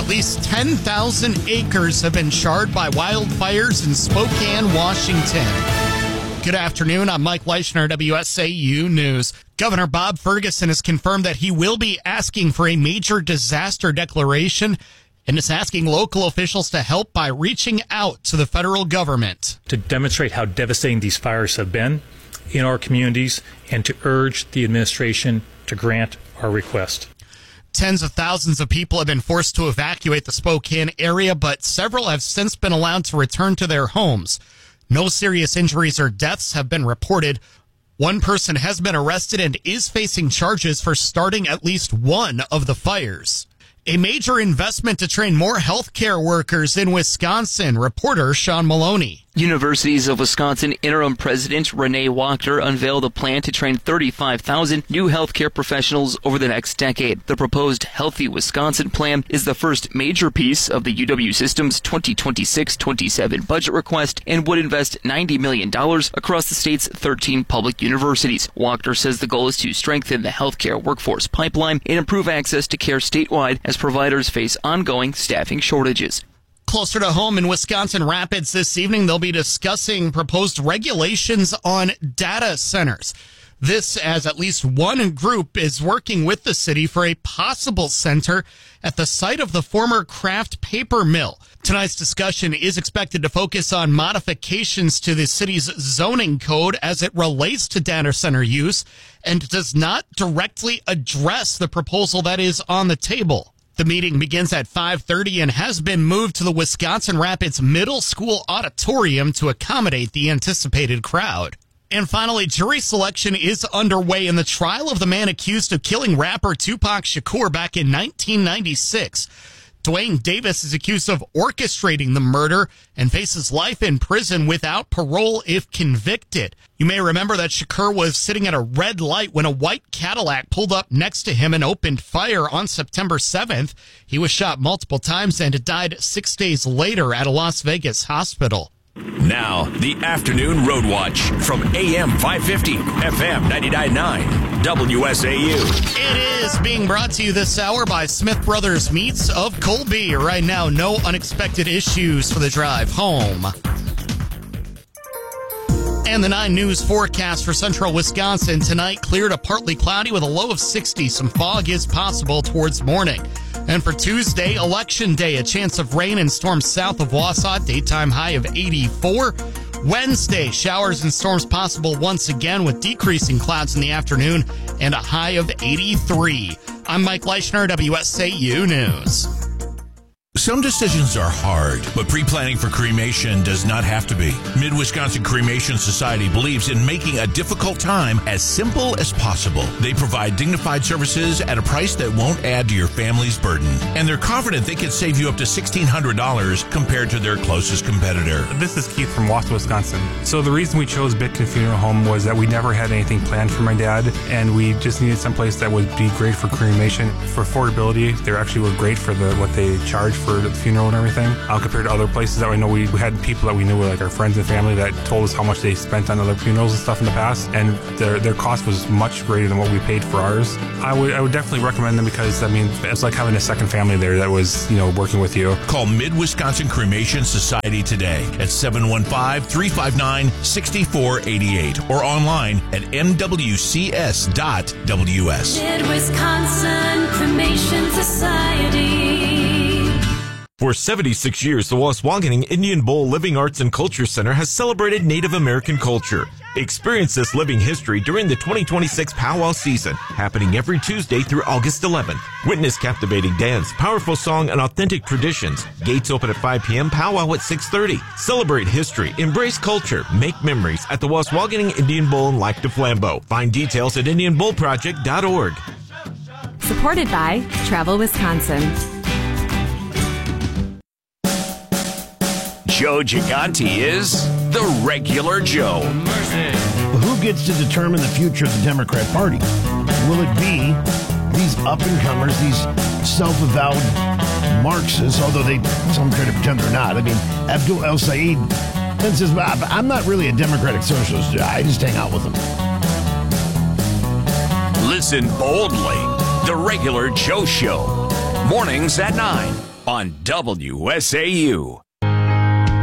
At least 10,000 acres have been charred by wildfires in Spokane, Washington. Good afternoon. I'm Mike Leischner, WSAU News. Governor Bob Ferguson has confirmed that he will be asking for a major disaster declaration and is asking local officials to help by reaching out to the federal government. To demonstrate how devastating these fires have been in our communities and to urge the administration to grant our request. Tens of thousands of people have been forced to evacuate the Spokane area, but several have since been allowed to return to their homes. No serious injuries or deaths have been reported. One person has been arrested and is facing charges for starting at least one of the fires. A major investment to train more healthcare workers in Wisconsin. Reporter Sean Maloney. Universities of Wisconsin interim president Renee Wachter unveiled a plan to train 35,000 new healthcare professionals over the next decade. The proposed Healthy Wisconsin plan is the first major piece of the UW system's 2026-27 budget request and would invest $90 million across the state's 13 public universities. Wachter says the goal is to strengthen the healthcare workforce pipeline and improve access to care statewide as providers face ongoing staffing shortages. Closer to home in Wisconsin Rapids this evening, they'll be discussing proposed regulations on data centers. This as at least one group is working with the city for a possible center at the site of the former Kraft paper mill. Tonight's discussion is expected to focus on modifications to the city's zoning code as it relates to data center use and does not directly address the proposal that is on the table. The meeting begins at 5:30 and has been moved to the Wisconsin Rapids Middle School Auditorium to accommodate the anticipated crowd. And finally, jury selection is underway in the trial of the man accused of killing rapper Tupac Shakur back in 1996. Dwayne Davis is accused of orchestrating the murder and faces life in prison without parole if convicted. You may remember that Shakur was sitting at a red light when a white Cadillac pulled up next to him and opened fire on September 7th. He was shot multiple times and died 6 days later at a Las Vegas hospital. Now, the Afternoon Road Watch from AM 550, FM 99.9, WSAU. It is being brought to you this hour by Smith Brothers Meats of Colby. Right now, no unexpected issues for the drive home. And the 9 News forecast for central Wisconsin tonight, clear to partly cloudy with a low of 60. Some fog is possible towards morning. And for Tuesday, Election Day, a chance of rain and storms south of Wausau, daytime high of 84. Wednesday, showers and storms possible once again with decreasing clouds in the afternoon and a high of 83. I'm Mike Leischner, WSAU News. Some decisions are hard, but pre-planning for cremation does not have to be. Mid-Wisconsin Cremation Society believes in making a difficult time as simple as possible. They provide dignified services at a price that won't add to your family's burden. And they're confident they can save you up to $1,600 compared to their closest competitor. This is Keith from Wausau, Wisconsin. So the reason we chose Bitkin Funeral Home was that we never had anything planned for my dad, and we just needed someplace that would be great for cremation. For affordability, they actually were great for what they charge for the funeral and everything, compared to other places that we know. We had people that we knew, like our friends and family, that told us how much they spent on other funerals and stuff in the past, and their cost was much greater than what we paid for ours. I would definitely recommend them because, I mean, it's like having a second family there that was, working with you. Call Mid-Wisconsin Cremation Society today at 715-359-6488 or online at mwcs.ws. Mid-Wisconsin Cremation Society. For 76 years, the Waswanigan Indian Bowl Living Arts and Culture Center has celebrated Native American culture. Experience this living history during the 2026 Powwow season, happening every Tuesday through August 11th. Witness captivating dance, powerful song, and authentic traditions. Gates open at 5 p.m., powwow at 6:30. Celebrate history, embrace culture, make memories at the Waswanigan Indian Bowl in Lac du Flambeau. Find details at IndianBowlProject.org. Supported by Travel Wisconsin. Joe Gigante is the regular Joe. Who gets to determine the future of the Democrat Party? Will it be these up-and-comers, these self-avowed Marxists, although some try to pretend they're not? I mean, Abdul El-Sayed says, I'm not really a democratic socialist. I just hang out with them. Listen boldly. The regular Joe Show. Mornings at 9. on WSAU.